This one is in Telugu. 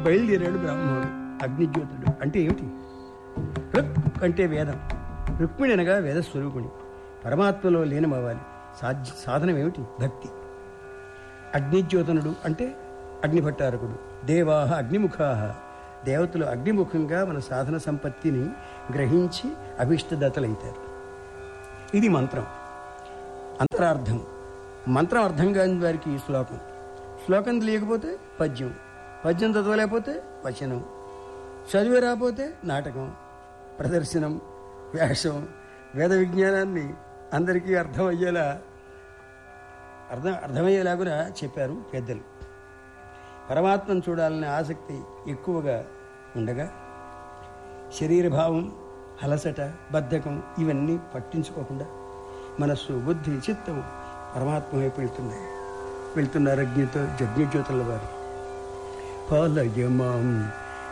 బయలుదేరాడు బ్రాహ్మణుడు. అగ్నిజ్యోతుడు అంటే ఏమిటి? రుక్ అంటే వేదం, రుక్మిణి అనగా వేదస్వరూపిణి. పరమాత్మలో లీనమవ్వాలి. సాధనం ఏమిటి? భక్తి. అగ్నిజ్యోతనుడు అంటే అగ్నిభట్టారకుడు. దేవాహ అగ్నిముఖాహ, దేవతలు అగ్నిముఖంగా మన సాధన సంపత్తిని గ్రహించి అభిష్టదతలైతారు. ఇది మంత్రం. అంతరార్థం. మంత్రం అర్థం కాని వారికి శ్లోకం, శ్లోకం తెలియకపోతే పద్యం, పద్యం చదవలేకపోతే వచనం, చదివి రాకపోతే నాటకం, ప్రదర్శనం, వ్యాసం. వేద విజ్ఞానాన్ని అందరికీ అర్థమయ్యేలాగా చెప్పారు పెద్దలు. పరమాత్మను చూడాలనే ఆసక్తి ఎక్కువగా ఉండగా శరీరభావం, అలసట, బద్ధకం ఇవన్నీ పట్టించుకోకుండా మనస్సు, బుద్ధి, చిత్తం పరమాత్మ వైపు వెళ్తున్నారు. అగ్నిజ్యోతుల వారు. పాలయమాం